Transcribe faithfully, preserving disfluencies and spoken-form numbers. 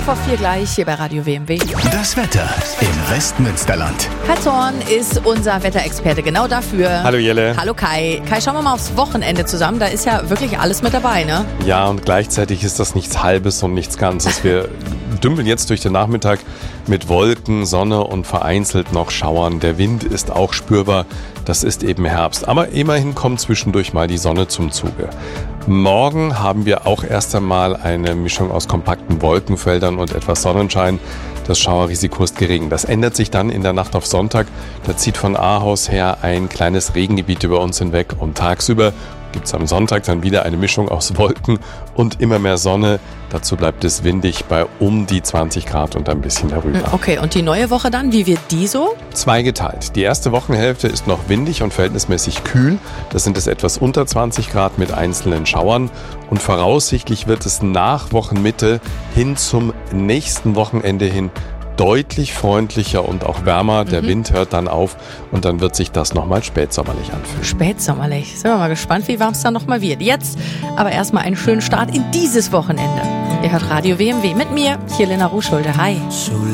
vor vier gleich hier bei Radio W M W. Das Wetter im Westmünsterland. Kai Zorn ist unser Wetterexperte genau dafür. Hallo Jelle. Hallo Kai. Kai, schauen wir mal aufs Wochenende zusammen. Da ist ja wirklich alles mit dabei, ne? Ja, und gleichzeitig ist das nichts Halbes und nichts Ganzes. Wir dümpeln jetzt durch den Nachmittag mit Wolken, Sonne und vereinzelt noch Schauern. Der Wind ist auch spürbar. Das ist eben Herbst. Aber immerhin kommt zwischendurch mal die Sonne zum Zuge. Morgen haben wir auch erst einmal eine Mischung aus kompakten Wolkenfeldern und etwas Sonnenschein. Das Schauerrisiko ist gering. Das ändert sich dann in der Nacht auf Sonntag. Da zieht von Ahaus her ein kleines Regengebiet über uns hinweg. Und tagsüber gibt es am Sonntag dann wieder eine Mischung aus Wolken und immer mehr Sonne. Dazu bleibt es windig bei um die zwanzig Grad und ein bisschen darüber. Okay, und die neue Woche dann, wie wird die so? Zweigeteilt. Die erste Wochenhälfte ist noch windig und verhältnismäßig kühl. Das sind es etwas unter zwanzig Grad mit einzelnen Schauern. Und voraussichtlich wird es nach Wochenmitte hin zum nächsten Wochenende hin deutlich freundlicher und auch wärmer. Der mhm. Wind hört dann auf und dann wird sich das nochmal spätsommerlich anfühlen. Spätsommerlich. Sind wir mal gespannt, wie warm es dann nochmal wird. Jetzt aber erstmal einen schönen Start in dieses Wochenende. Ihr hört Radio W M W mit mir, hier Lena Ruhschulde. Hi.